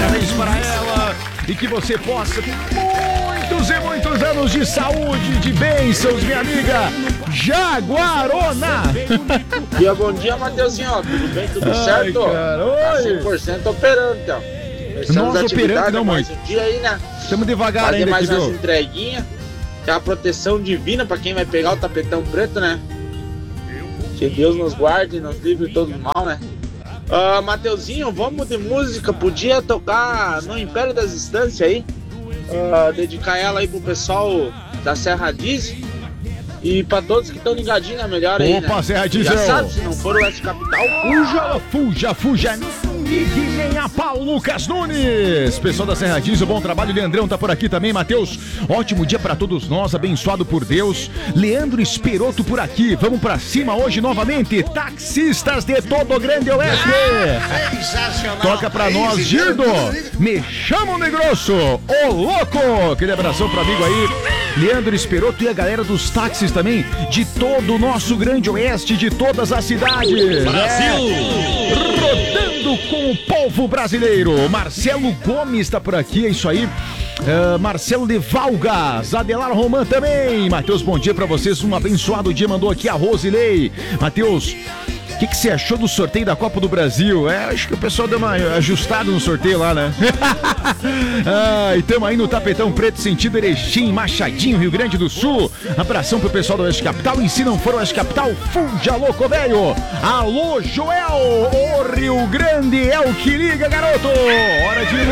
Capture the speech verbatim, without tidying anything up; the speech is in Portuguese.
Parabéns para ela e que você possa ter muitos e muitos anos de saúde, de bênçãos, minha amiga Jaguarona. Dia, bom dia, Mateuzinho. Tudo bem, tudo Ai, certo? cara, oi. Tá cem por cento operando, então. Começamos Nós a operando, atividade não, mais mãe. um dia aí, né? Estamos devagar Fazer ainda mais aqui, umas viu? entreguinhas. Que é a proteção divina pra quem vai pegar o tapetão preto, né? Que Deus nos guarde e nos livre de todo mal, né? Uh, Mateuzinho, vamos de música. Podia tocar no Império das Instâncias aí. Uh, dedicar ela aí pro pessoal da Serra Diz. E pra todos que estão ligadinhos na melhor aí, Opa, né? Serra Diz, Já eu. sabe, se não for o Oeste Capital, Fuja, fuja, fuja. E que nem a Paulo Lucas Nunes. Pessoal da Serra Diz, bom trabalho. Leandrão tá por aqui também, Matheus. Ótimo dia pra todos nós, abençoado por Deus. Leandro Esperoto por aqui. Vamos pra cima hoje novamente. Taxistas de todo o Grande Oeste. Sensacional. Toca pra nós, Girdo. Me chamam de grosso. Ô louco. Aquele abração pro amigo aí, Leandro Esperoto, e a galera dos táxis também, de todo o nosso Grande Oeste, de todas as cidades. Brasil! É. Rodando com o povo brasileiro. Marcelo Gomes tá por aqui, é isso aí. Uh, Marcelo de Valgas, Adelar Roman também. Matheus, bom dia pra vocês, um abençoado dia, mandou aqui a Rosilei. Matheus, o que, que você achou do sorteio da Copa do Brasil? É, acho que o pessoal deu uma ajustada no sorteio lá, né? Ah, e tamo aí no Tapetão Preto, sentido Erechim, Machadinho, Rio Grande do Sul. Abração pro pessoal do Oeste Capital. E se não for o Oeste Capital, fuja louco, velho. Alô, Joel, o Rio Grande é o que liga, garoto. Hora de